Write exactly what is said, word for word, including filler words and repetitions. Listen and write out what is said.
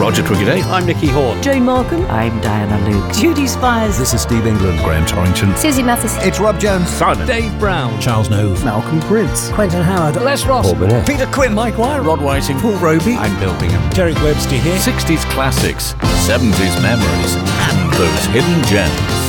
Roger Crickeday. I'm Nicky Horn. Jane Markham. I'm Diana Luke. Judy Spires. This is Steve England. Graham Torrington. Susie Matheson. It's Rob Jones. Simon. Dave Brown. Charles Nove. Malcolm Prince. Quentin Howard. Les Ross. Paul Burnett. Peter Quinn. Mike Wire. Rod Whiting. Paul Roby. I'm Bill Bingham. Derek Webster here. sixties classics, seventies memories, and those hidden gems.